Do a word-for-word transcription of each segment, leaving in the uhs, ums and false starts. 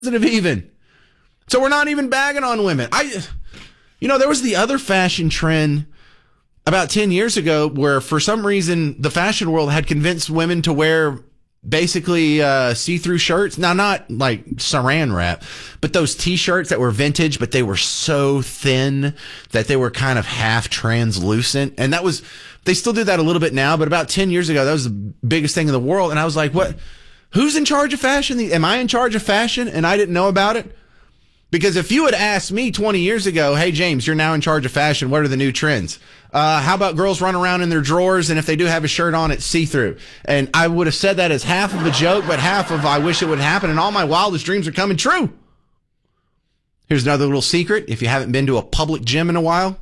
even. So we're not even bagging on women. I, you know, there was the other fashion trend about ten years ago where for some reason the fashion world had convinced women to wear basically uh, see-through shirts. Now, not like saran wrap, but those T-shirts that were vintage, but they were so thin that they were kind of half translucent. And that was, they still do that a little bit now, but about ten years ago, that was the biggest thing in the world. And I was like, what? Who's in charge of fashion? Am I in charge of fashion and I didn't know about it? Because if you had asked me twenty years ago, hey, James, you're now in charge of fashion. What are the new trends? Uh, how about girls run around in their drawers, and if they do have a shirt on, it's see-through? And I would have said that as half of a joke, but half of I wish it would happen, and all my wildest dreams are coming true. Here's another little secret. If you haven't been to a public gym in a while,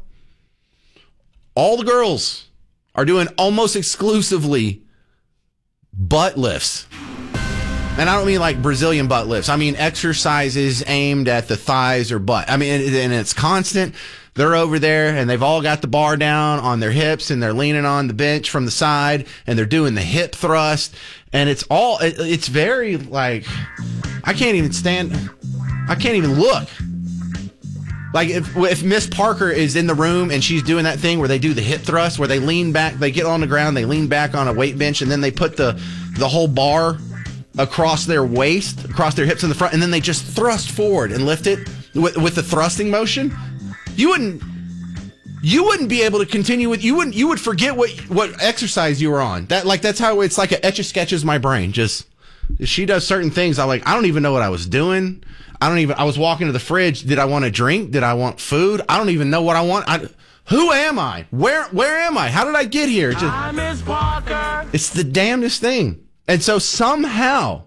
all the girls are doing almost exclusively butt lifts. And I don't mean like Brazilian butt lifts. I mean exercises aimed at the thighs or butt. I mean, and it's constant. They're over there and they've all got the bar down on their hips and they're leaning on the bench from the side and they're doing the hip thrust. And it's all, it's very like, I can't even stand, I can't even look. Like if if Miss Parker is in the room and she's doing that thing where they do the hip thrust, where they lean back, they get on the ground, they lean back on a weight bench and then they put the, the whole bar across their waist, across their hips in the front, and then they just thrust forward and lift it with, with the thrusting motion. You wouldn't, you wouldn't be able to continue with, you wouldn't, you would forget what, what exercise you were on. That, like, that's how it's like a etch a sketches my brain. Just, she does certain things. I like, I don't even know what I was doing. I don't even, I was walking to the fridge. Did I want a drink? Did I want food? I don't even know what I want. I, who am I? Where, where am I? How did I get here? Just, I'm Miss Parker. It's the damnedest thing. And so somehow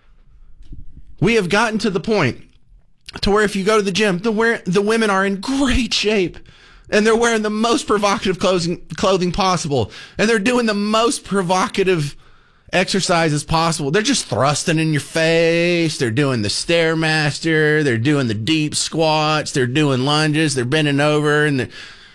we have gotten to the point to where if you go to the gym, the, wear, the women are in great shape and they're wearing the most provocative clothing, clothing possible. And they're doing the most provocative exercises possible. They're just thrusting in your face. They're doing the Stairmaster. They're doing the deep squats. They're doing lunges. They're bending over. And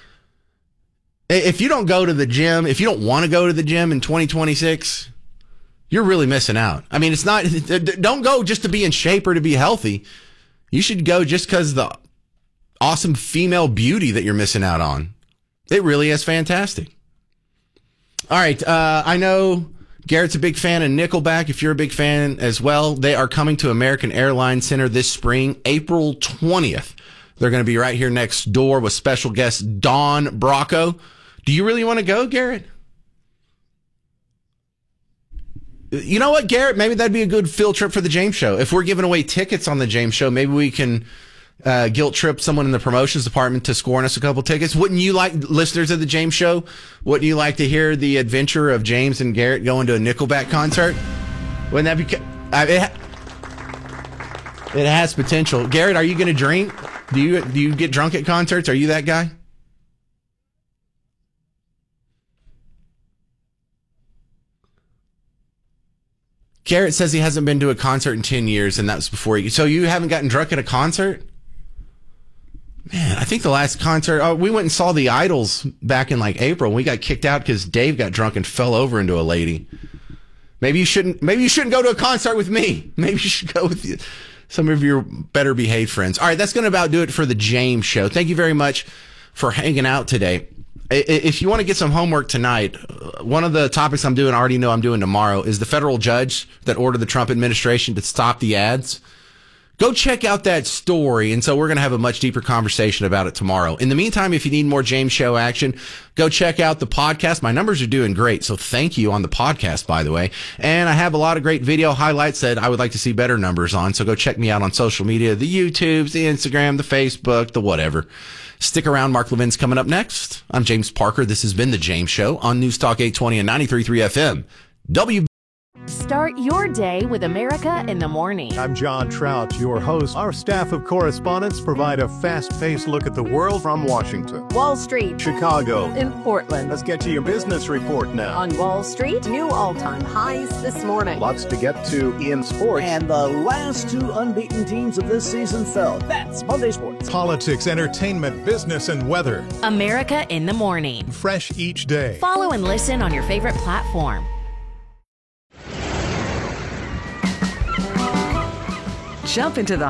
if you don't go to the gym, if you don't want to go to the gym in twenty twenty-six, you're really missing out. I mean, it's not, don't go just to be in shape or to be healthy. You should go just because the awesome female beauty that you're missing out on. It really is fantastic. All right. Uh, I know Garrett's a big fan of Nickelback. If you're a big fan as well, they are coming to American Airlines Center this spring, April twentieth. They're going to be right here next door with special guest Don Brocco. Do you really want to go, Garrett? You know what, Garrett? Maybe that'd be a good field trip for the James Show. If we're giving away tickets on the James Show, maybe we can uh, guilt trip someone in the promotions department to scoring us a couple tickets. Wouldn't you like, listeners of the James Show, wouldn't you like to hear the adventure of James and Garrett going to a Nickelback concert? Wouldn't that be... Uh, it, ha- it has potential. Garrett, are you going to drink? Do you do you get drunk at concerts? Are you that guy? Garrett says he hasn't been to a concert in ten years, and that was before you. So you haven't gotten drunk at a concert? Man, I think the last concert, oh, we went and saw the Idols back in like April. We got kicked out because Dave got drunk and fell over into a lady. Maybe you shouldn't, maybe you shouldn't go to a concert with me. Maybe you should go with you, some of your better behaved friends. All right, that's going to about do it for the James Show. Thank you very much for hanging out today. If you want to get some homework tonight, one of the topics I'm doing, I already know I'm doing tomorrow, is the federal judge that ordered the Trump administration to stop the ads. Go check out that story. And so we're going to have a much deeper conversation about it tomorrow. In the meantime, if you need more James Show action, go check out the podcast. My numbers are doing great. So thank you on the podcast, by the way. And I have a lot of great video highlights that I would like to see better numbers on. So go check me out on social media, the YouTubes, the Instagram, the Facebook, the whatever. Stick around. Mark Levin's coming up next. I'm James Parker. This has been The James Show on News Talk eight twenty and ninety-three point three F M. W. Start your day with America in the Morning. I'm John Trout, your host. Our staff of correspondents provide a fast-paced look at the world from Washington, Wall Street, Chicago, and Portland. Let's get to your business report now. On Wall Street, new all-time highs this morning. Lots to get to in sports. And the last two unbeaten teams of this season fell. That's Monday Sports. Politics, entertainment, business, and weather. America in the Morning. Fresh each day. Follow and listen on your favorite platform. Jump into the